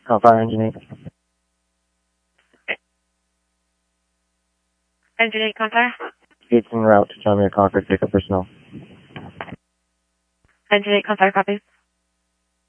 Fire Engine 8. Engine 8, Confire. 8's en route to John Muir Concord, pick up personnel. Engine 8, Confire, copy.